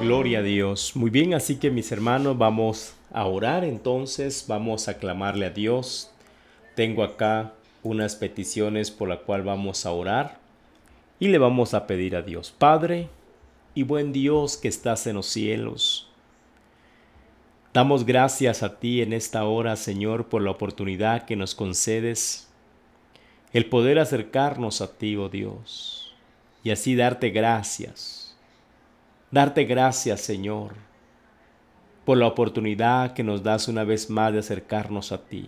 Gloria a Dios. Muy bien, así que mis hermanos, vamos a orar entonces, vamos a clamarle a Dios. Tengo acá unas peticiones por las cuales vamos a orar y le vamos a pedir a Dios. Padre y buen Dios que estás en los cielos, damos gracias a ti en esta hora, Señor, por la oportunidad que nos concedes, el poder acercarnos a ti, oh Dios, y así darte gracias. Darte gracias, Señor, por la oportunidad que nos das una vez más de acercarnos a ti.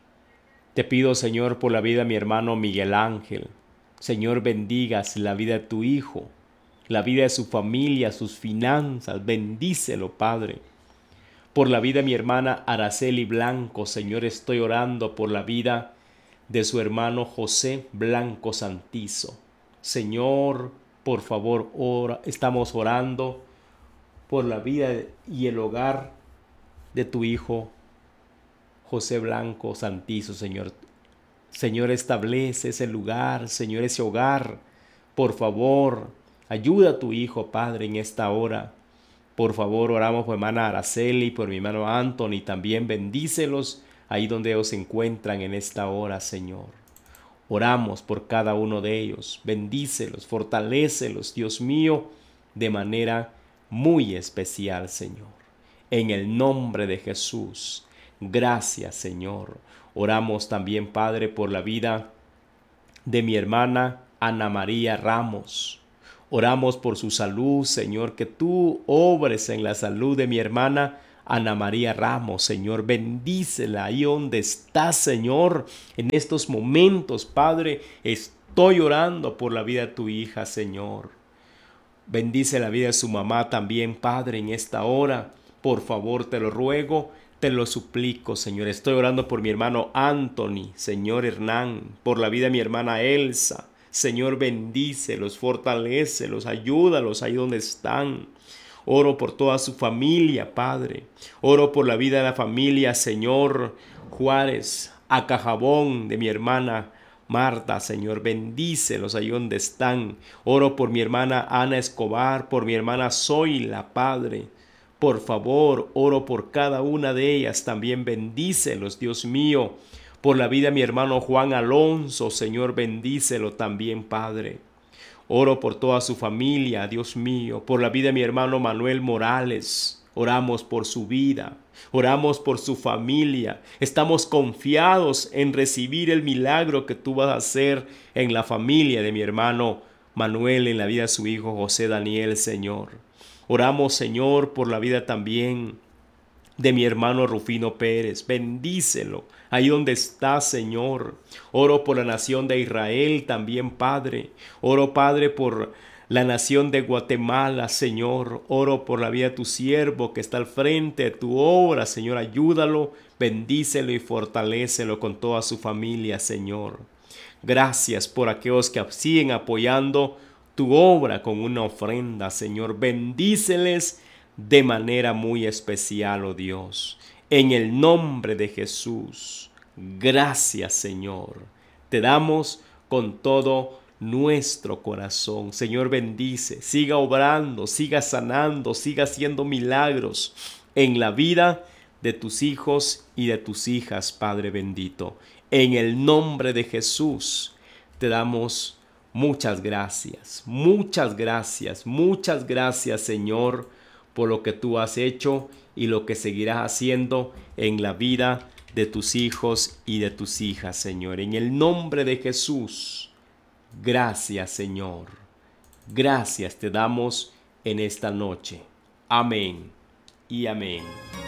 Te pido, Señor, por la vida de mi hermano Miguel Ángel. Señor, bendigas la vida de tu hijo, la vida de su familia, sus finanzas. Bendícelo, Padre. Por la vida de mi hermana Araceli Blanco, Señor, estoy orando por la vida de su hermano José Blanco Santizo. Señor, por favor, estamos orando por la vida y el hogar de tu hijo José Blanco Santizo, Señor. Señor, establece ese lugar, Señor, ese hogar. Por favor, ayuda a tu hijo, Padre, en esta hora. Por favor, oramos por mi hermana Araceli, por mi hermano Anthony, también bendícelos ahí donde ellos se encuentran en esta hora, Señor. Oramos por cada uno de ellos, bendícelos, fortalécelos, Dios mío, de manera muy especial, Señor. En el nombre de Jesús, gracias, Señor. Oramos también, Padre, por la vida de mi hermana Ana María Ramos. Oramos por su salud, Señor, que tú obres en la salud de mi hermana Ana María Ramos, Señor. Bendícela ahí donde está, Señor, en estos momentos, Padre. Estoy orando por la vida de tu hija, Señor. Bendice la vida de su mamá también, Padre, en esta hora. Por favor, te lo ruego, te lo suplico, Señor. Estoy orando por mi hermano Anthony, Señor Hernán, por la vida de mi hermana Elsa. Señor, bendícelos, fortalécelos, ayúdalos ahí donde están. Oro por toda su familia, Padre. Oro por la vida de la familia, Señor Juárez, Acajabón, de mi hermana Marta, Señor, bendícelos ahí donde están. Oro por mi hermana Ana Escobar, por mi hermana Zoila, Padre. Por favor, oro por cada una de ellas. También bendícelos, Dios mío. Por la vida de mi hermano Juan Alonso, Señor, bendícelo también, Padre. Oro por toda su familia, Dios mío, por la vida de mi hermano Manuel Morales. Oramos por su vida, oramos por su familia. Estamos confiados en recibir el milagro que tú vas a hacer en la familia de mi hermano Manuel, en la vida de su hijo José Daniel, Señor. Oramos, Señor, por la vida también de mi hermano Rufino Pérez. Bendícelo ahí donde está, Señor. Oro por la nación de Israel también, Padre. Oro, Padre, por la nación de Guatemala, Señor. Oro por la vida de tu siervo que está al frente de tu obra, Señor. Ayúdalo, bendícelo y fortalécelo con toda su familia, Señor. Gracias por aquellos que siguen apoyando tu obra con una ofrenda, Señor. Bendíceles de manera muy especial, oh Dios. En el nombre de Jesús. Gracias, Señor. Te damos con todo nuestro corazón. Señor, bendice. Siga obrando, siga sanando, siga haciendo milagros en la vida de tus hijos y de tus hijas, Padre bendito. En el nombre de Jesús te damos muchas gracias, muchas gracias, muchas gracias, Señor, por lo que tú has hecho y lo que seguirás haciendo en la vida de tus hijos y de tus hijas, Señor. En el nombre de Jesús, gracias, Señor. Gracias te damos en esta noche. Amén y amén.